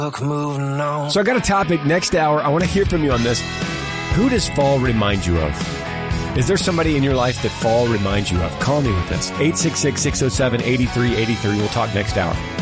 So I got a topic next hour. I want to hear from you on this. Who does fall remind you of? Is there somebody in your life that fall reminds you of? Call me with this. 866-607-8383. We'll talk next hour.